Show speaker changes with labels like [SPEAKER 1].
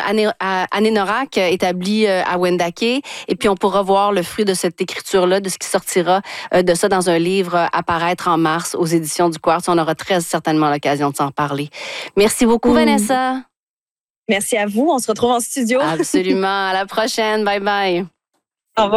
[SPEAKER 1] Anénorak, établi à Wendake. Et puis, on pourra voir le fruit de cette écriture-là, de ce qui sortira de ça dans un livre à paraître en mars aux éditions du Quartz. On aura très certainement l'occasion de s'en parler. Merci beaucoup, Vanessa.
[SPEAKER 2] Merci à vous. On se retrouve en studio.
[SPEAKER 1] Absolument. À la prochaine. Bye bye.